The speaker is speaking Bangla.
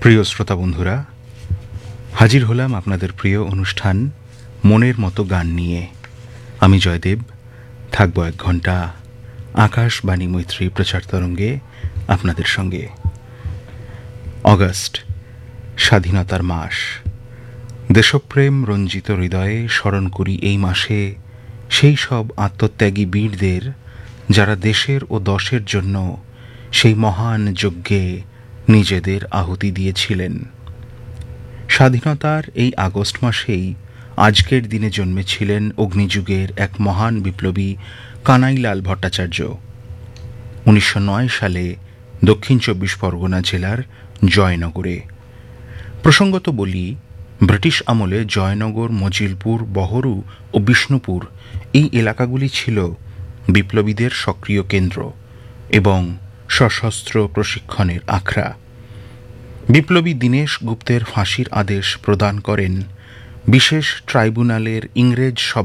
প্রিয় শ্রোতা বন্ধুরা, হাজির হলাম আপনাদের প্রিয় অনুষ্ঠান মনের মতো গান নিয়ে। আমি জয়দেব থাকব 1 ঘন্টা আকাশবাণী মৈত্রী প্রচার তরঙ্গে আপনাদের সঙ্গে। অগস্ট, স্বাধীনতার মাস। দেশপ্রেম রঞ্জিত হৃদয়ে স্মরণ করি এই মাসে সেই সব আত্মত্যাগী বীরদের, যারা দেশের ও দশের জন্য সেই মহান যজ্ঞে নিজেদের আহুতি দিয়েছিলেন। স্বাধীনতার এই আগস্ট মাসেই আজকের দিনে জন্মেছিলেন অগ্নিযুগের এক মহান বিপ্লবী কানাইলাল ভট্টাচার্য। 1909 সালে দক্ষিণ 24 পরগনা জেলার জয়নগরে। প্রসঙ্গত বলি, ব্রিটিশ আমলে জয়নগর, মজিলপুর, বহরু ও বিষ্ণুপুর এই এলাকাগুলি ছিল বিপ্লবীদের সক্রিয় কেন্দ্র এবং সশস্ত্র প্রশিক্ষণের আখড়া। বিপ্লবী দীনেশ গুপ্তের ফাঁসির আদেশ প্রদান করেন বিশেষ ট্রাইব্যুনালের ইংরেজ